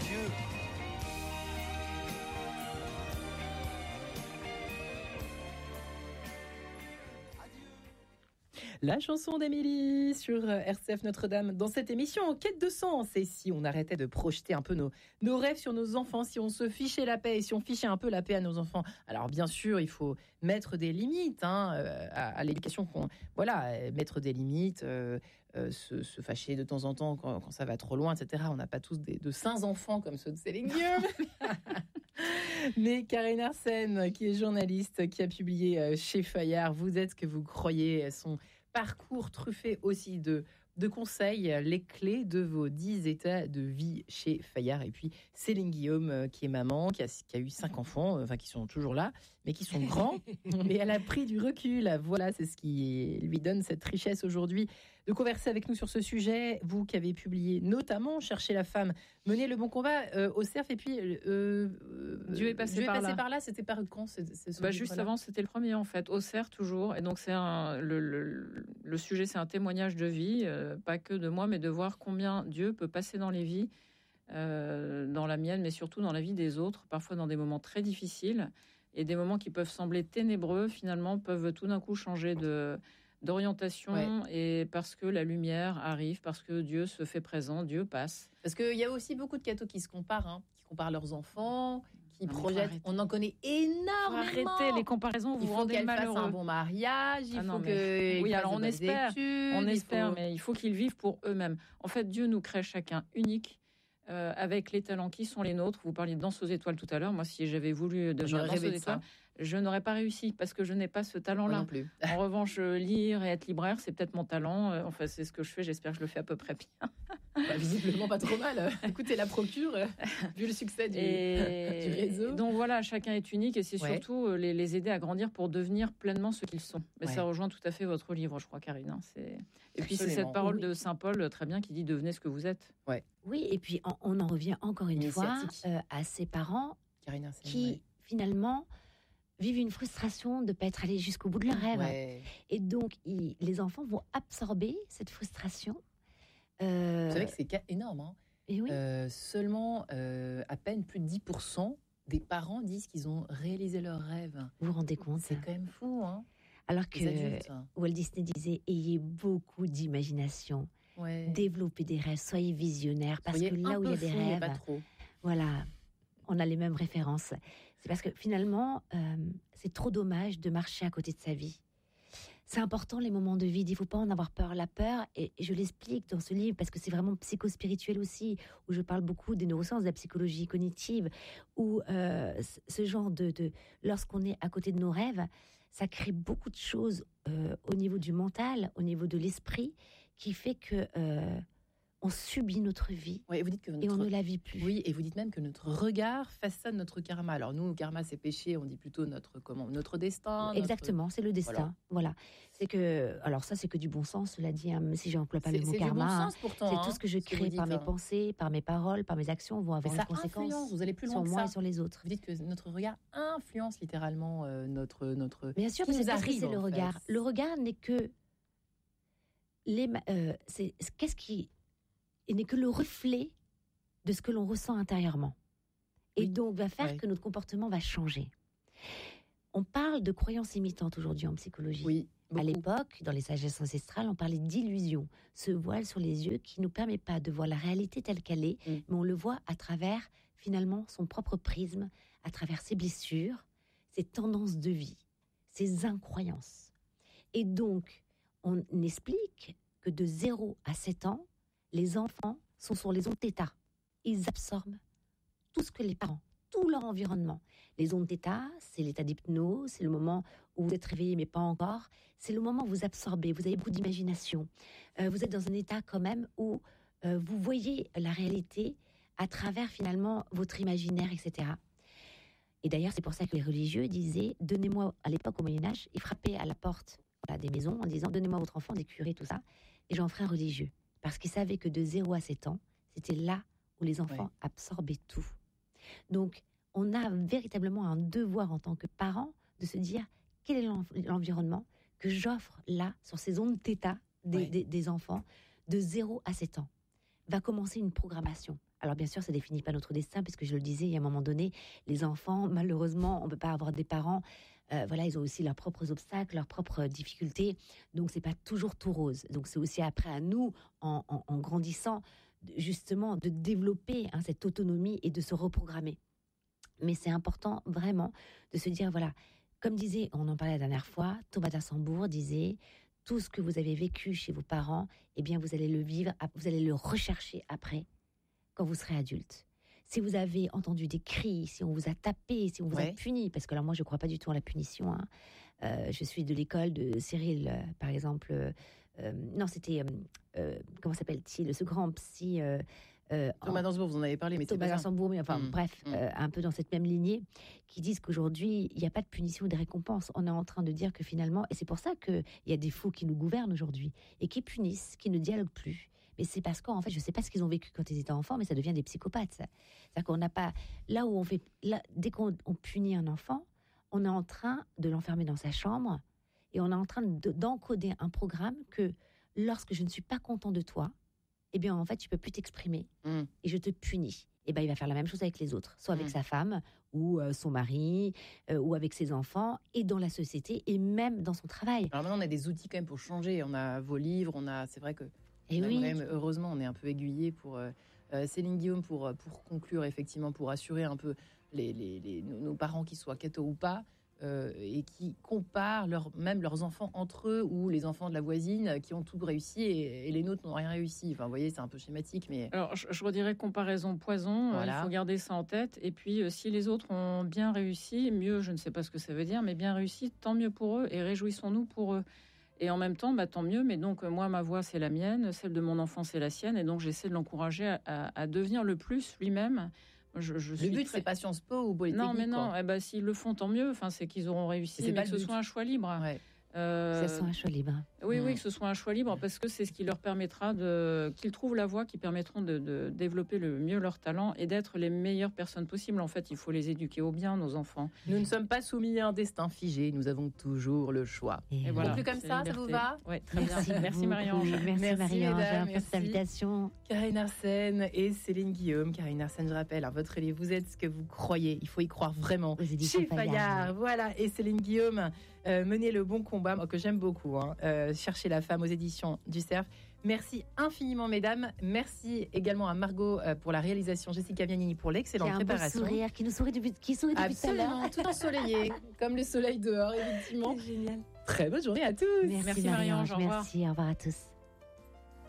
Adieu. La chanson d'Émilie sur RCF Notre-Dame dans cette émission En quête de sens. Et si on arrêtait de projeter un peu nos rêves sur nos enfants, si on se fichait la paix et si on fichait un peu la paix à nos enfants. Alors bien sûr, il faut mettre des limites à l'éducation. Mettre des limites, se fâcher de temps en temps quand ça va trop loin, etc. On n'a pas tous de saints enfants comme ceux de Céline Guillaume. Mais Karine Arsène, qui est journaliste, qui a publié chez Fayard, Vous êtes ce que vous croyez, son parcours truffé aussi de conseils, les clés de vos 10 états de vie chez Fayard. Et puis Céline Guillaume, qui est maman, qui a eu 5 enfants, qui sont toujours là, mais qui sont grands. Mais elle a pris du recul. Voilà, c'est ce qui lui donne cette richesse aujourd'hui de converser avec nous sur ce sujet. Vous qui avez publié notamment Chercher la femme, mener le bon combat au CERF. Et puis Dieu est passé par là. C'était par quand juste avant, c'était le premier en fait, au CERF toujours. Et donc c'est le sujet, c'est un témoignage de vie. Pas que de moi, mais de voir combien Dieu peut passer dans les vies, dans la mienne, mais surtout dans la vie des autres, parfois dans des moments très difficiles, et des moments qui peuvent sembler ténébreux, finalement, peuvent tout d'un coup changer d'orientation, et parce que la lumière arrive, parce que Dieu se fait présent, Dieu passe. Parce qu'il y a aussi beaucoup de cathos qui se comparent, qui comparent leurs enfants, qui projettent. On en connaît énormément. Arrêtez les comparaisons, vous rendez malheureux. Il faut qu'elle fasse un bon mariage, on espère, mais il faut qu'ils vivent pour eux-mêmes. En fait, Dieu nous crée chacun unique, avec les talents qui sont les nôtres. Vous parliez de danse aux étoiles tout à l'heure. Moi, si j'avais voulu devenir danse aux étoiles, je n'aurais pas réussi parce que je n'ai pas ce talent-là. Non plus. En revanche, lire et être libraire, c'est peut-être mon talent. Enfin, c'est ce que je fais. J'espère que je le fais à peu près bien. Visiblement pas trop mal. Écoutez, la procure, vu le succès du réseau. Donc voilà, chacun est unique et c'est surtout les aider à grandir pour devenir pleinement ce qu'ils sont. Mais ça rejoint tout à fait votre livre, je crois, Karine. Et puis c'est cette parole de Saint Paul, très bien, qui dit « Devenez ce que vous êtes ». Oui, et puis on en revient encore une fois à ces parents qui finalement vivent une frustration de ne pas être allés jusqu'au bout de leur rêve. Et donc les enfants vont absorber cette frustration. Vous savez que c'est énorme. Et oui. Seulement à peine plus de 10% des parents disent qu'ils ont réalisé leurs rêves. Vous vous rendez compte? C'est quand même fou. Alors que Walt Disney disait, ayez beaucoup d'imagination. Développer des rêves, soyez visionnaires, parce que là où il y a des rêves, pas trop. Voilà, on a les mêmes références. C'est parce que finalement, c'est trop dommage de marcher à côté de sa vie. C'est important les moments de vide, il ne faut pas en avoir peur. La peur, et je l'explique dans ce livre, parce que c'est vraiment psychospirituel aussi, où je parle beaucoup des neurosciences, de la psychologie cognitive, où ce genre lorsqu'on est à côté de nos rêves, ça crée beaucoup de choses au niveau du mental, au niveau de l'esprit, qui fait que on subit notre vie et vous dites que et on ne la vit plus. Oui, et vous dites même que notre regard façonne notre karma. Alors nous, karma c'est péché, on dit plutôt notre destin. Exactement, c'est le destin. Voilà. C'est que, alors ça c'est que du bon sens, cela dit, même si j'emploie pas le mot karma. C'est du bon sens pourtant. C'est tout ce que je crée par mes pensées, par mes paroles, par mes actions vont avoir une conséquence. Influence, vous allez plus loin sur que moi ça. et sur les autres. Vous dites que notre regard influence littéralement notre. Bien sûr, parce que c'est le regard. Le regard n'est que il n'est que le reflet de ce que l'on ressent intérieurement. Et donc, va faire que notre comportement va changer. On parle de croyances imitantes aujourd'hui en psychologie. Oui, à l'époque, dans les sagesses ancestrales, on parlait d'illusion. Ce voile sur les yeux qui ne nous permet pas de voir la réalité telle qu'elle est, mais on le voit à travers, finalement, son propre prisme, à travers ses blessures, ses tendances de vie, ses incroyances. Et donc, on explique que de 0 à 7 ans, les enfants sont sur les ondes θ. Ils absorbent tout ce que les parents, tout leur environnement. Les ondes θ, c'est l'état d'hypnose, c'est le moment où vous êtes réveillé mais pas encore. C'est le moment où vous absorbez, vous avez beaucoup d'imagination. Vous êtes dans un état quand même où vous voyez la réalité à travers finalement votre imaginaire, etc. Et d'ailleurs, c'est pour ça que les religieux disaient, donnez-moi, à l'époque au Moyen-Âge, ils frappaient à la porte des maisons en disant, donnez-moi votre enfant, des curés, tout ça, et j'en ferai un religieux. Parce qu'ils savaient que de 0 à 7 ans, c'était là où les enfants absorbaient tout. Donc, on a véritablement un devoir en tant que parents de se dire quel est l'environnement que j'offre là, sur ces ondes θ des enfants, de 0 à 7 ans. Va commencer une programmation. Alors bien sûr, ça définit pas notre destin, puisque je le disais, il y a un moment donné, les enfants, malheureusement, on peut pas avoir des parents. Voilà, ils ont aussi leurs propres obstacles, leurs propres difficultés. Donc c'est pas toujours tout rose. Donc c'est aussi après à nous, en grandissant, justement, de développer cette autonomie et de se reprogrammer. Mais c'est important vraiment de se dire, voilà, comme disait, on en parlait la dernière fois, Thomas d'Assembourg disait, tout ce que vous avez vécu chez vos parents, eh bien vous allez le vivre, vous allez le rechercher après, quand vous serez adulte. Si vous avez entendu des cris, si on vous a tapé, si on vous a puni, parce que alors moi je ne crois pas du tout en la punition. Je suis de l'école de Cyril, par exemple. Non, c'était comment s'appelle-t-il, ce grand psy. Thomas d'Assembourg, vous en avez parlé, mais Thomas d'Assembourg, mais enfin bref, un peu dans cette même lignée, qui disent qu'aujourd'hui il n'y a pas de punition ou de récompense. On est en train de dire que finalement, et c'est pour ça qu'il y a des fous qui nous gouvernent aujourd'hui et qui punissent, qui ne dialoguent plus. Mais c'est parce qu'en fait, je ne sais pas ce qu'ils ont vécu quand ils étaient enfants, mais ça devient des psychopathes. C'est-à-dire qu'on n'a pas là où on fait, là, dès qu'on punit un enfant, on est en train de l'enfermer dans sa chambre et on est en train d'encoder un programme que lorsque je ne suis pas content de toi, eh bien, en fait, tu peux plus t'exprimer et je te punis. Et ben, il va faire la même chose avec les autres, soit avec sa femme ou son mari ou avec ses enfants et dans la société et même dans son travail. Alors maintenant, on a des outils quand même pour changer. On a vos livres, c'est vrai que même, heureusement, on est un peu aiguillé pour Céline Guillaume pour conclure effectivement, pour assurer un peu nos parents qui soient cathos ou pas. Et qui comparent même leurs enfants entre eux ou les enfants de la voisine qui ont tout réussi et les nôtres n'ont rien réussi. Enfin, vous voyez, c'est un peu schématique. Mais... Alors, je redirais comparaison poison. Voilà. Il faut garder ça en tête. Et puis, si les autres ont bien réussi, mieux, je ne sais pas ce que ça veut dire, mais bien réussi, tant mieux pour eux et réjouissons-nous pour eux. Et en même temps, tant mieux. Mais donc, moi, ma voix, c'est la mienne. Celle de mon enfant, c'est la sienne. Et donc, j'essaie de l'encourager à devenir le plus lui-même. Le but, c'est pas Sciences Po ou Polytechnique. Non, mais non. S'ils le font, tant mieux. Enfin, c'est qu'ils auront réussi. Mais que ce soit un choix libre. Que ce soit un choix libre. Oui, que ce soit un choix libre, parce que c'est ce qui leur permettra qu'ils trouvent la voie qui permettront de développer le mieux leur talent et d'être les meilleures personnes possibles. En fait, il faut les éduquer au bien, nos enfants. Nous ne sommes pas soumis à un destin figé. Nous avons toujours le choix. Et voilà. Plus comme ça, ça vous va? Oui, très bien. Merci Marie-Ange. Merci Marie-Ange pour cette invitation. Karine Arsène et Céline Guillaume. Karine Arsène, je rappelle, votre livre, vous êtes ce que vous croyez. Il faut y croire vraiment. Chez Fayard. Voilà. Et Céline Guillaume, menez le bon combat, que j'aime beaucoup. Chercher la femme aux éditions du Cerf. Merci infiniment, mesdames. Merci également à Margot pour la réalisation, Jessica Vianini pour l'excellente préparation. Un beau sourire qui sourit depuis tout à l'heure. Tout ensoleillé, comme le soleil dehors, effectivement. C'est génial. Très bonne journée à tous. Merci Marie-Ange. Merci, au revoir à tous.